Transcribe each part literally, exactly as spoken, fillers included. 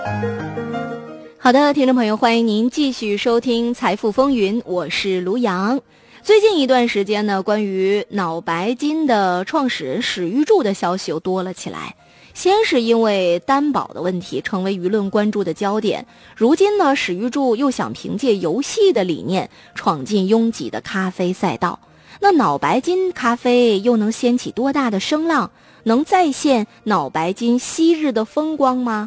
好的，听众朋友，欢迎您继续收听财富风云，我是卢阳。最近一段时间呢，关于脑白金的创始人史玉柱的消息又多了起来。先是因为担保的问题成为舆论关注的焦点，如今呢，史玉柱又想凭借游戏的理念闯进拥挤的咖啡赛道。那脑白金咖啡又能掀起多大的声浪？能再现脑白金昔日的风光吗？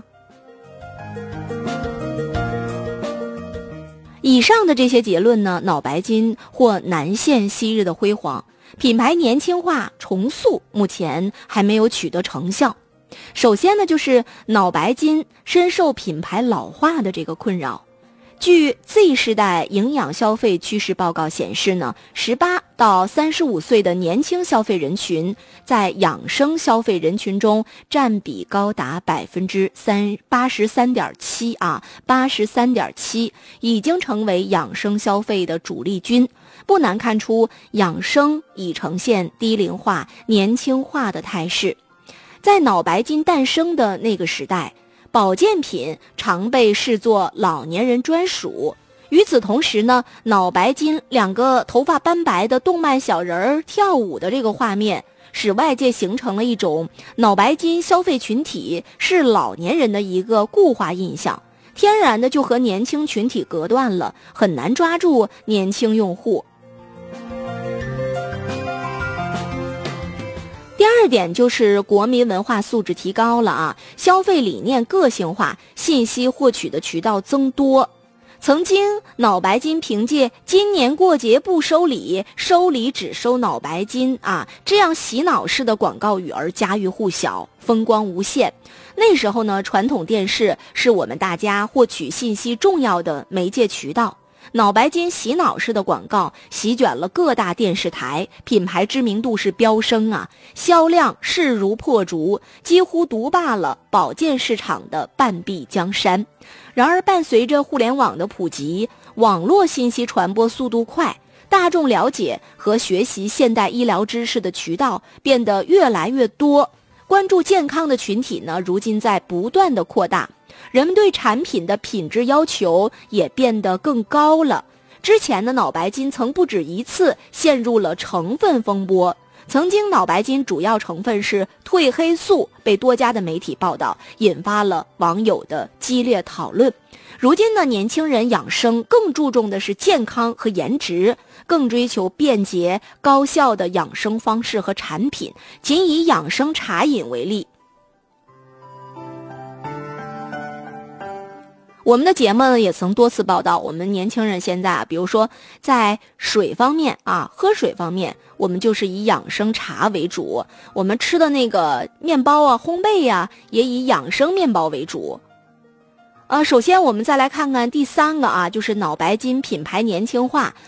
以上的这些结论呢，脑白金或难现昔日的辉煌，品牌年轻化重塑目前还没有取得成效。首先呢，就是脑白金深受品牌老化的这个困扰。据 Z 世代营养消费趋势报告显示呢，十八到三十五岁的年轻消费人群在养生消费人群中占比高达百分之三八十三点七啊，八十三点七已经成为养生消费的主力军。不难看出，养生已呈现低龄化、年轻化的态势。在脑白金诞生的那个时代，保健品常被视作老年人专属。与此同时呢，脑白金两个头发斑白的动漫小人儿跳舞的这个画面，使外界形成了一种脑白金消费群体是老年人的一个固化印象，天然的就和年轻群体隔断了，很难抓住年轻用户。第二点就是国民文化素质提高了啊，消费理念个性化，信息获取的渠道增多。曾经脑白金凭借今年过节不收礼，收礼只收脑白金啊，这样洗脑式的广告语而家喻户晓，风光无限。那时候呢，传统电视是我们大家获取信息重要的媒介渠道。脑白金洗脑式的广告席卷了各大电视台，品牌知名度是飙升啊，销量势如破竹，几乎独霸了保健市场的半壁江山。然而伴随着互联网的普及，网络信息传播速度快，大众了解和学习现代医疗知识的渠道变得越来越多，关注健康的群体呢，如今在不断的扩大。人们对产品的品质要求也变得更高了。之前的脑白金曾不止一次陷入了成分风波，曾经脑白金主要成分是褪黑素，被多家的媒体报道，引发了网友的激烈讨论。如今呢，年轻人养生更注重的是健康和颜值，更追求便捷高效的养生方式和产品。仅以养生茶饮为例，我们的节目呢也曾多次报道，我们年轻人现在啊，比如说在水方面啊，喝水方面，我们就是以养生茶为主，我们吃的那个面包啊、烘焙呀、啊，也以养生面包为主。呃，首先我们再来看看第三个啊，就是脑白金品牌年轻化